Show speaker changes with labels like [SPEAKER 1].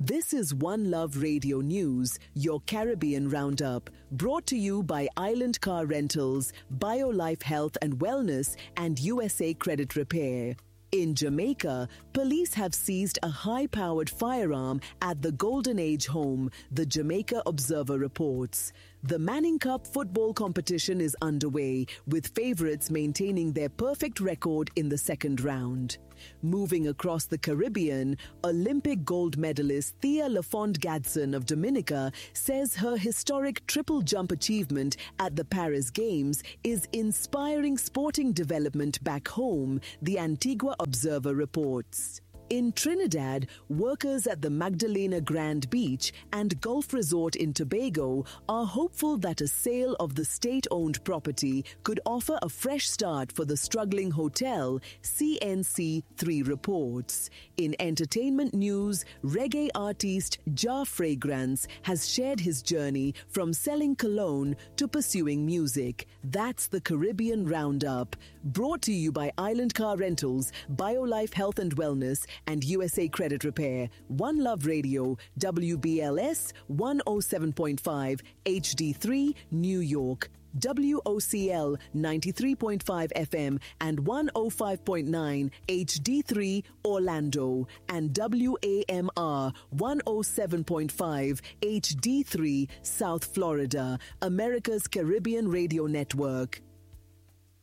[SPEAKER 1] This is One Love Radio News, your Caribbean Roundup, brought to you by Island Car Rentals, BioLife Health and Wellness, and USA Credit Repair. In Jamaica, police have seized a high-powered firearm at the Golden Age home, the Jamaica Observer reports. The Manning Cup football competition is underway, with favourites maintaining their perfect record in the second round. Moving across the Caribbean, Olympic gold medalist Thea Lafond Gadsden of Dominica says her historic triple jump achievement at the Paris Games is inspiring sporting development back home, the Antigua Observer reports. In Trinidad, workers at the Magdalena Grand Beach and Golf Resort in Tobago are hopeful that a sale of the state-owned property could offer a fresh start for the struggling hotel, CNC3 reports. In entertainment news, reggae artist Ja Fragrance has shared his journey from selling cologne to pursuing music. That's the Caribbean Roundup, brought to you by Island Car Rentals, BioLife Health and Wellness, and USA Credit Repair. One Love Radio, WBLS 107.5 HD3, New York. WOCL 93.5 FM and 105.9 HD3 Orlando, and WAMR 107.5 HD3 South Florida, America's Caribbean Radio Network.